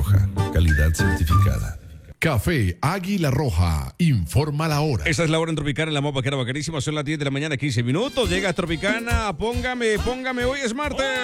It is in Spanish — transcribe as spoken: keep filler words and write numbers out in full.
Roja, calidad certificada. Café Águila Roja, informa la hora. Esta es la hora en Tropicana, en la mopa que era bacanísima. Son las diez de la mañana, quince minutos. Llega Tropicana, póngame, póngame, hoy es martes.